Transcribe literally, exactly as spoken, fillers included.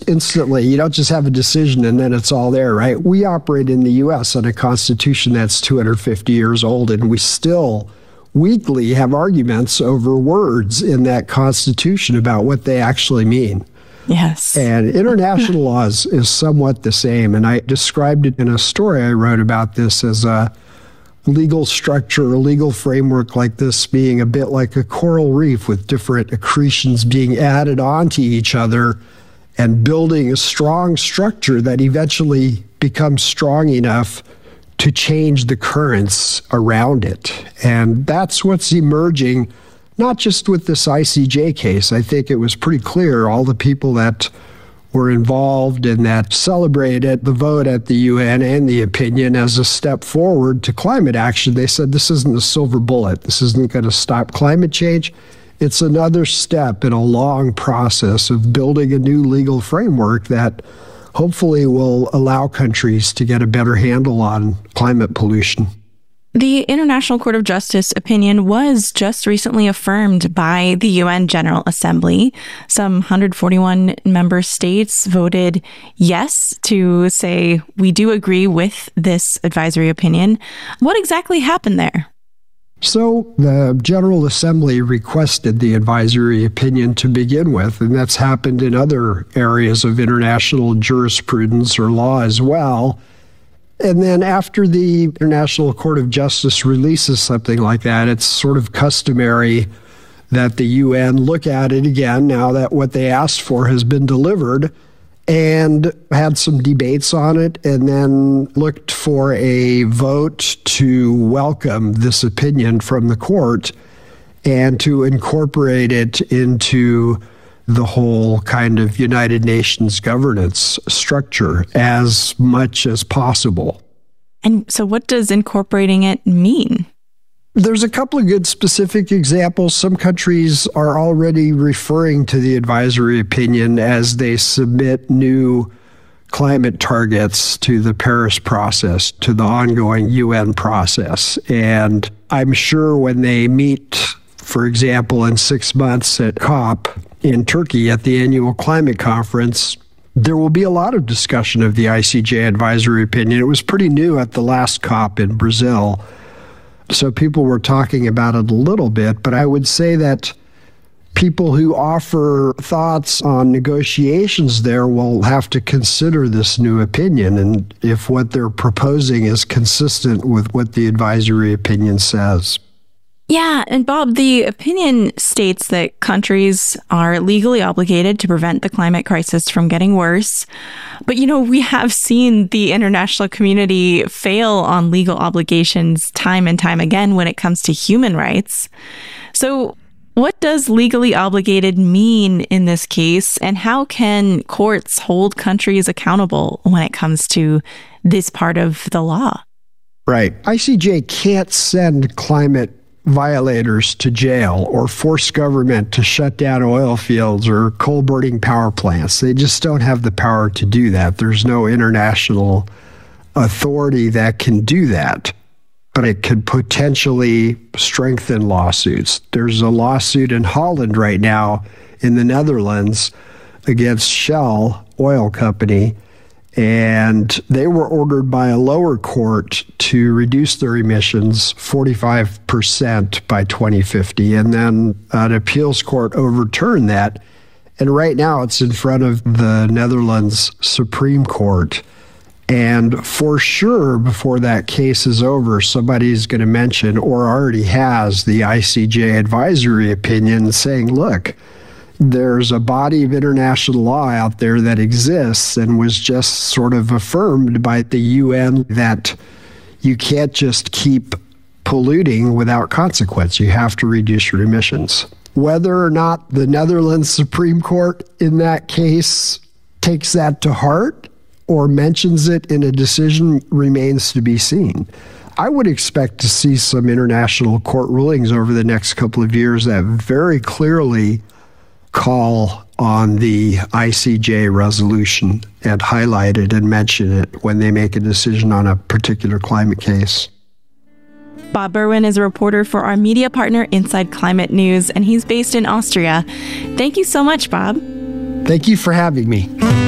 just instantly. You don't just have a decision and then it's all there, right? We operate in the U S on a constitution that's two hundred fifty years old, and we still weekly have arguments over words in that constitution about what they actually mean. Yes. And international laws is somewhat the same. And I described it in a story I wrote about this as a legal structure, a legal framework like this being a bit like a coral reef with different accretions being added onto each other and building a strong structure that eventually becomes strong enough to change the currents around it. And that's what's emerging, not just with this I C J case. I think it was pretty clear all the people that were involved and that celebrated the vote at the U N and the opinion as a step forward to climate action. They said this isn't a silver bullet. This isn't going to stop climate change. It's another step in a long process of building a new legal framework that hopefully will allow countries to get a better handle on climate pollution. The International Court of Justice opinion was just recently affirmed by the U N General Assembly. Some one hundred forty-one member states voted yes to say, we do agree with this advisory opinion. What exactly happened there? So the General Assembly requested the advisory opinion to begin with, and that's happened in other areas of international jurisprudence or law as well. And then after the International Court of Justice releases something like that, it's sort of customary that the U N look at it again now that what they asked for has been delivered, and had some debates on it, and then looked for a vote to welcome this opinion from the court and to incorporate it into the whole kind of United Nations governance structure as much as possible. And so what does incorporating it mean? There's a couple of good specific examples. Some countries are already referring to the advisory opinion as they submit new climate targets to the Paris process, to the ongoing U N process. And I'm sure when they meet, for example, in six months at COP in Turkey at the annual climate conference, there will be a lot of discussion of the I C J advisory opinion. It was pretty new at the last COP in Brazil, so people were talking about it a little bit, but I would say that people who offer thoughts on negotiations there will have to consider this new opinion, and if what they're proposing is consistent with what the advisory opinion says. Yeah, and Bob, the opinion states that countries are legally obligated to prevent the climate crisis from getting worse. But, you know, we have seen the international community fail on legal obligations time and time again when it comes to human rights. So what does legally obligated mean in this case, and how can courts hold countries accountable when it comes to this part of the law? Right. I C J can't send climate violators to jail or force government to shut down oil fields or coal burning power plants. They just don't have the power to do that. There's no international authority that can do that, but it could potentially strengthen lawsuits. There's a lawsuit in Holland right now in the Netherlands against Shell Oil Company, and they were ordered by a lower court to reduce their emissions forty-five percent by twenty fifty. And then an appeals court overturned that. And right now it's in front of the Netherlands Supreme Court. And for sure, before that case is over, somebody's going to mention, or already has, the I C J advisory opinion saying, look, there's a body of international law out there that exists and was just sort of affirmed by the U N that you can't just keep polluting without consequence. You have to reduce your emissions. Whether or not the Netherlands Supreme Court in that case takes that to heart or mentions it in a decision remains to be seen. I would expect to see some international court rulings over the next couple of years that very clearly call on the I C J resolution and highlight it and mention it when they make a decision on a particular climate case. Bob Berwin is a reporter for our media partner Inside Climate News, and he's based in Austria. Thank you so much, Bob. Thank you for having me.